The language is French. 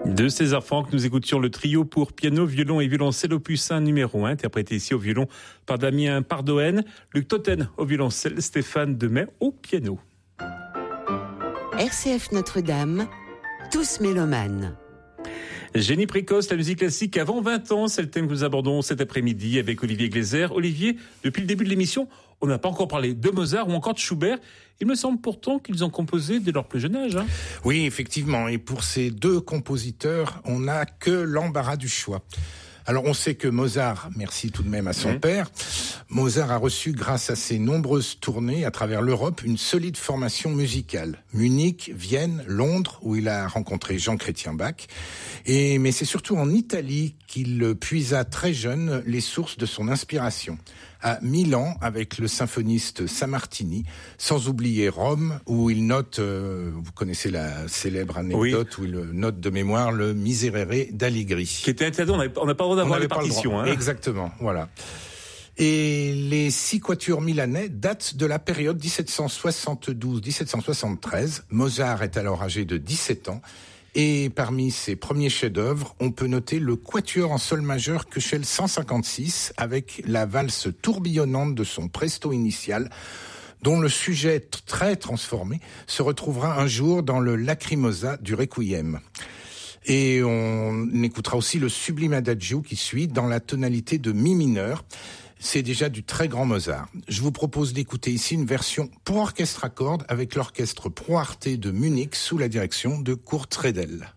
De César Franck, nous écoutions le trio pour piano, violon et violoncelle opus 1 numéro 1, interprété ici au violon par Damien Pardoen, Luc Totten au violoncelle, Stéphane Demey au piano. RCF Notre-Dame, tous mélomanes. Génie précoce, la musique classique avant 20 ans, c'est le thème que nous abordons cet après-midi avec Olivier Gleiser. Olivier, depuis le début de l'émission, on n'a pas encore parlé de Mozart ou encore de Schubert. Il me semble pourtant qu'ils ont composé dès leur plus jeune âge. Oui, effectivement. Et pour ces deux compositeurs, on n'a que l'embarras du choix. Alors, on sait que Mozart, merci tout de même à son père, Mozart a reçu, grâce à ses nombreuses tournées à travers l'Europe, une solide formation musicale. Munich, Vienne, Londres, où il a rencontré Jean-Chrétien Bach. Mais c'est surtout en Italie qu'il puisa très jeune les sources de son inspiration. À Milan, avec le symphoniste Sammartini, sans oublier Rome, où il note, vous connaissez la célèbre anecdote, où il note de mémoire le Miserere d'Allegri. Qui était interdit, on n'a pas le droit d'avoir les partitions. Exactement, voilà. Et les 6 quatuors milanais datent de la période 1772-1773. Mozart est alors âgé de 17 ans. Et parmi ses premiers chefs-d'œuvre, on peut noter le quatuor en sol majeur Köchel 156 avec la valse tourbillonnante de son presto initial, dont le sujet très transformé se retrouvera un jour dans le Lacrimosa du Requiem. Et on écoutera aussi le sublime Adagio qui suit dans la tonalité de mi mineur. C'est déjà du très grand Mozart. Je vous propose d'écouter ici une version pour orchestre à cordes avec l'orchestre Pro Arte de Munich sous la direction de Kurt Redel.